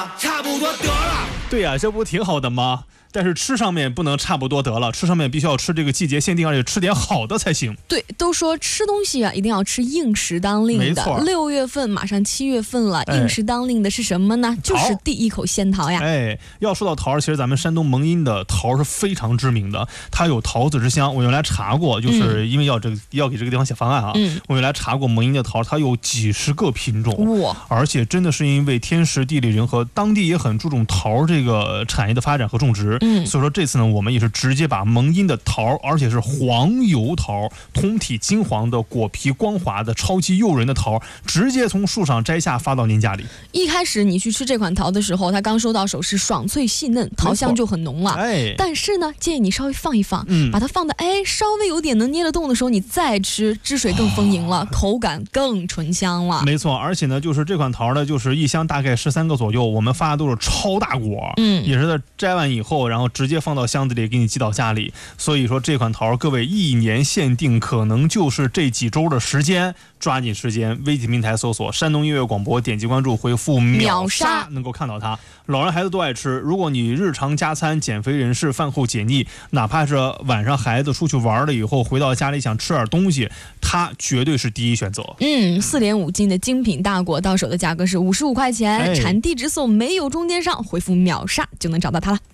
差不多得了。 对呀，这不挺好的吗？但是吃上面不能差不多得了，吃上面必须要吃这个季节限定，而且吃点好的才行。 对，都说吃东西啊，一定要吃应时当令的。 没错 6月份马上7月份了，应时当令的是什么呢？就是第一口仙桃呀。 哎，要说到桃，其实咱们山东蒙阴的桃是非常知名的，它有桃子之乡。我原来查过，就是因为要给这个地方写方案啊，我原来查过蒙阴的桃，它有几十个品种， 哇！ 而且真的是因为天时地利人和，当地也很注重桃这个产业的发展和种植。所以说这次呢，我们也是直接把蒙阴的桃，而且是黄油桃，通体金黄的，果皮光滑的，超级诱人的桃，直接从树上摘下发到您家里。 一开始你去吃这款桃的时候，它刚收到手是爽脆细嫩，桃香就很浓了。但是呢，建议你稍微放一放，把它放的稍微有点能捏得动的时候，你再吃，汁水更丰盈了，口感更醇香了。 没错，而且呢，就是这款桃呢，就是一箱大概13个左右，我们发的都是超大果，也是在摘完以后，然后直接放到箱子里给你寄到家里。所以说这款桃各位1年限定，可能就是这几周的时间，抓紧时间，微信平台搜索山东音乐广播，点击关注，回复秒杀能够看到它。老人孩子都爱吃，如果你日常加餐，减肥人士饭后解腻，哪怕是晚上孩子出去玩了以后回到家里想吃点东西，它绝对是第一选择。 4.5斤的精品大果，到手的价格是55块钱，产地直送，没有中间商，回复秒杀就能找到它了。